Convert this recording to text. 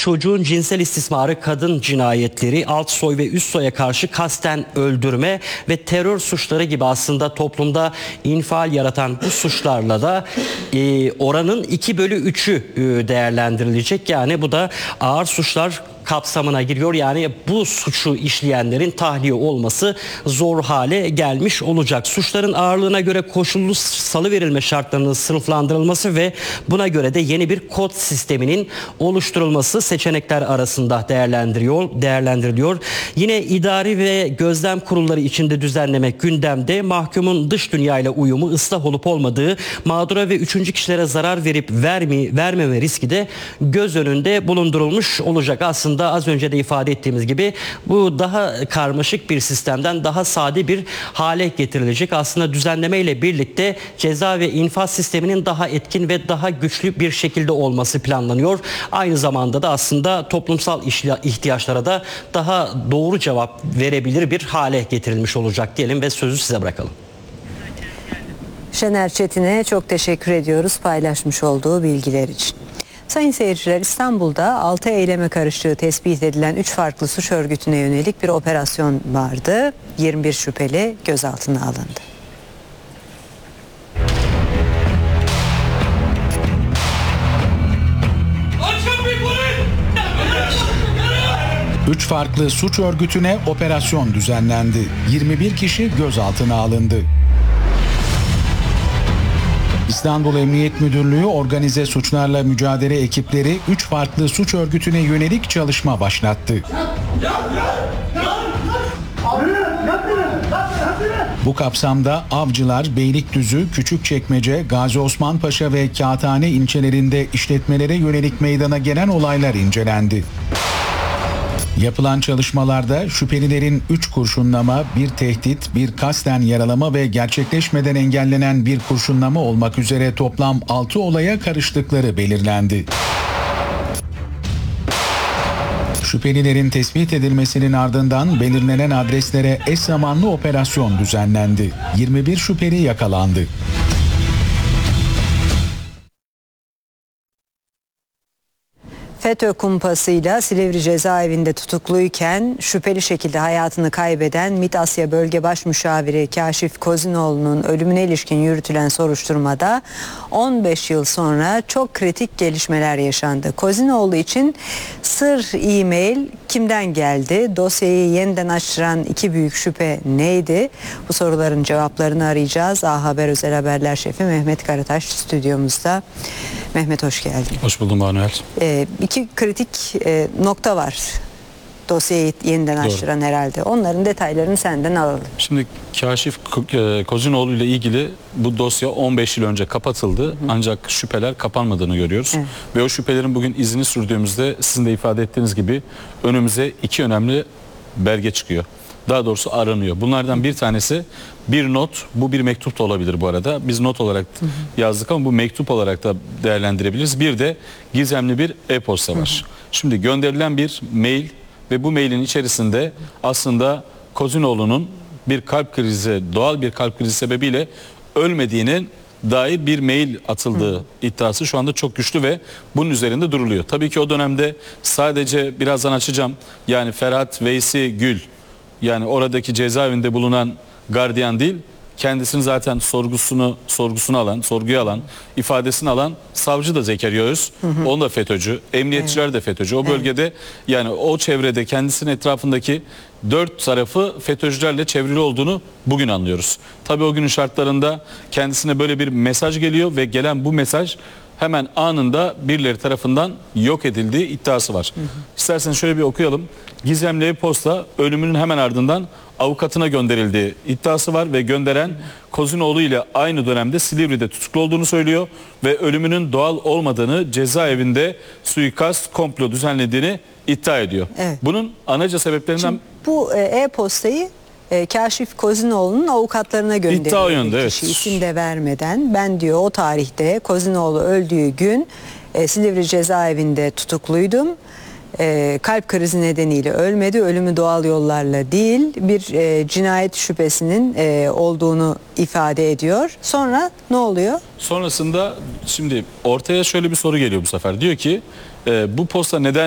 çocuğun cinsel istismarı, kadın cinayetleri, alt soy ve üst soya karşı kasten öldürme ve terör suçları gibi aslında toplumda infial yaratan bu suçlarla da oranın 2/3'ü değerlendirilecek. Yani bu da ağır suçlar kapsamına giriyor. Yani bu suçu işleyenlerin tahliye olması zor hale gelmiş olacak. Suçların ağırlığına göre koşullu salıverilme şartlarının sınıflandırılması ve buna göre de yeni bir kod sisteminin oluşturulması seçenekler arasında değerlendiriliyor. Yine idari ve gözlem kurulları içinde düzenlemek gündemde. Mahkumun dış dünyayla uyumu, ıslah olup olmadığı, mağdura ve üçüncü kişilere zarar verip vermeme riski de göz önünde bulundurulmuş olacak. Aslında az önce de ifade ettiğimiz gibi bu daha karmaşık bir sistemden daha sade bir hale getirilecek. Aslında düzenleme ile birlikte ceza ve infaz sisteminin daha etkin ve daha güçlü bir şekilde olması planlanıyor. Aynı zamanda da aslında toplumsal ihtiyaçlara da daha doğru cevap verebilir bir hale getirilmiş olacak diyelim ve sözü size bırakalım. Şener Çetin'e çok teşekkür ediyoruz paylaşmış olduğu bilgiler için. Sayın seyirciler, İstanbul'da 6 eyleme karıştığı tespit edilen 3 farklı suç örgütüne yönelik bir operasyon vardı. 21 şüpheli gözaltına alındı. Üç farklı suç örgütüne operasyon düzenlendi. 21 kişi gözaltına alındı. İstanbul Emniyet Müdürlüğü Organize Suçlarla Mücadele ekipleri 3 farklı suç örgütüne yönelik çalışma başlattı. Bu kapsamda Avcılar, Beylikdüzü, Küçükçekmece, Gazi Osman Paşa ve Kağıthane ilçelerinde işletmelere yönelik meydana gelen olaylar incelendi. Yapılan çalışmalarda şüphelilerin 3 kurşunlama, 1 tehdit, 1 kasten yaralama ve gerçekleşmeden engellenen 1 kurşunlama olmak üzere toplam 6 olaya karıştıkları belirlendi. Şüphelilerin tespit edilmesinin ardından belirlenen adreslere eş zamanlı operasyon düzenlendi. 21 şüpheli yakalandı. FETÖ kumpasıyla Silivri cezaevinde tutukluyken şüpheli şekilde hayatını kaybeden MİT Asya Bölge Başmüşaviri Kaşif Kozinoğlu'nun ölümüne ilişkin yürütülen soruşturmada 15 yıl sonra çok kritik gelişmeler yaşandı. Kozinoğlu için sır e-mail kimden geldi? Dosyayı yeniden açtıran 2 büyük şüphe neydi? Bu soruların cevaplarını arayacağız. A Haber Özel Haberler Şefi Mehmet Karataş stüdyomuzda. Mehmet, hoş geldin. Hoş buldum Manuel. 2 kritik nokta var dosyayı yeniden açtıran herhalde. Onların detaylarını senden alalım. Şimdi Kaşif Kozinoğlu ile ilgili bu dosya 15 yıl önce kapatıldı. Ancak şüpheler kapanmadığını görüyoruz. Evet. Ve o şüphelerin bugün izini sürdüğümüzde sizin de ifade ettiğiniz gibi önümüze 2 önemli belge çıkıyor. Daha doğrusu aranıyor. Bunlardan bir tanesi bir not, bu bir mektup da olabilir bu arada. Biz not olarak yazdık ama bu mektup olarak da değerlendirebiliriz. Bir de gizemli bir e-posta var. Şimdi gönderilen bir mail ve bu mailin içerisinde aslında Kozinoğlu'nun bir kalp krizi, doğal bir kalp krizi sebebiyle ölmediğinin dair bir mail atıldığı iddiası şu anda çok güçlü ve bunun üzerinde duruluyor. Tabii ki o dönemde sadece birazdan açacağım, yani Ferhat Veysi Gül, yani oradaki cezaevinde bulunan gardiyan değil, kendisini zaten sorguya alan, ifadesini alan savcı da Zekeriya Öz. O da FETÖ'cü, emniyetçiler de FETÖ'cü. O bölgede, yani o çevrede kendisinin etrafındaki 4 tarafı FETÖ'cülerle çevrili olduğunu bugün anlıyoruz. Tabii o günün şartlarında kendisine böyle bir mesaj geliyor ve gelen bu mesaj hemen anında birileri tarafından yok edildiği iddiası var. İsterseniz şöyle bir okuyalım. Gizemli e-posta ölümünün hemen ardından avukatına gönderildiği iddiası var ve gönderen Kozinoğlu ile aynı dönemde Silivri'de tutuklu olduğunu söylüyor ve ölümünün doğal olmadığını, cezaevinde suikast, komplo düzenlediğini iddia ediyor. Evet. Bunun anaca sebeplerinden... Şimdi bu e-postayı Kaşif Kozinoğlu'nun avukatlarına gönderiyor. İddia yönde, evet. İsim de vermeden, ben diyor o tarihte Kozinoğlu öldüğü gün Silivri cezaevinde tutukluydum. Kalp krizi nedeniyle ölmedi. Ölümü doğal yollarla değil, bir cinayet şüphesinin olduğunu ifade ediyor. Sonra ne oluyor? Sonrasında şimdi ortaya şöyle bir soru geliyor bu sefer. Diyor ki bu posta neden